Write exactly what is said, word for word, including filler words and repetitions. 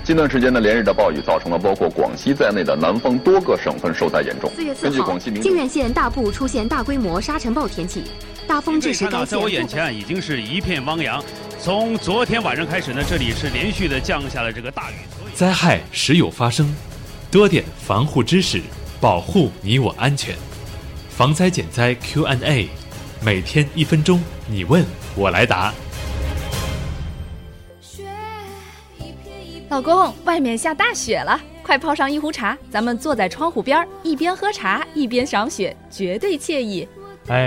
近段时间的连日的暴雨，造成了包括广西在内的南方多个省份受灾严重。 四月四号，靖远县大部出现大规模沙尘暴天气，大风致使该县。 在我眼前已经是一片汪洋。从昨天晚上开始呢，这里是连续的降下了这个大雨。 灾害时有发生，多点防护知识，保护你我安全。防灾减灾 Q and A， 每天一分钟，你问我来答。 老公，外面下大雪了，快泡上一壶茶，咱们坐在窗户边，一边喝茶一边赏雪，绝对惬意。